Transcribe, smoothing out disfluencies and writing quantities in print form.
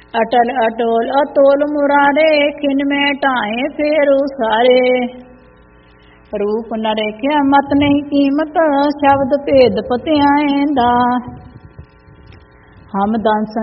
ਅਟਲ ਅਟੋਲ ਅਤੋਲ ਮੁਰਾਰੇ, ਖਿਨ ਮੈਂ ਢਾਏ ਫੇਰ ਉਸਾਰੇ। ਰੂਪ ਨ ਰੇਖਿਆ ਮਤ ਨਹੀਂ ਕੀਮਤ, ਸ਼ਬਦ ਭੇਦ ਪਤਿਆਏ ਦਾ। ਹਮ ਦੰਸ